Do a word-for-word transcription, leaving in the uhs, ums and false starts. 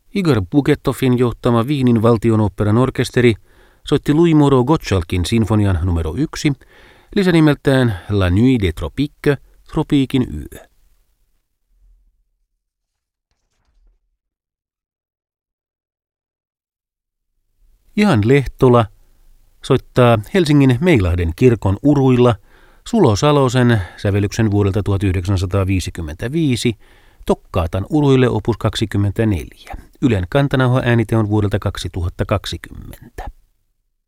Igor Bukettovin johtama Wienin valtionoopperan orkesteri soitti Louis-Moreau Gottschalkin sinfonian numero yksi, lisänimeltään La Nuit des Tropiques, tropiikin yö. Jan Lehtola soittaa Helsingin Meilahden kirkon uruilla Sulo Salosen sävellyksen vuodelta tuhatyhdeksänsataaviisikymmentäviisi Tokkaatan uruille opus kaksikymmentäneljä. Ylen kantanauha äänite on vuodelta kaksituhattakaksikymmentä.